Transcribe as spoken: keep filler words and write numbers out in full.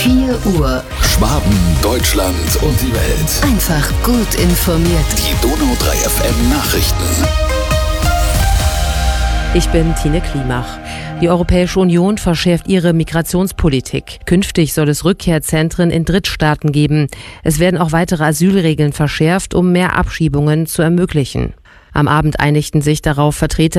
vier Uhr. Schwaben, Deutschland und die Welt. Einfach gut informiert. Die Donau drei F M Nachrichten. Ich bin Tine Klimach. Die Europäische Union verschärft ihre Migrationspolitik. Künftig soll es Rückkehrzentren in Drittstaaten geben. Es werden auch weitere Asylregeln verschärft, um mehr Abschiebungen zu ermöglichen. Am Abend einigten sich darauf Vertreter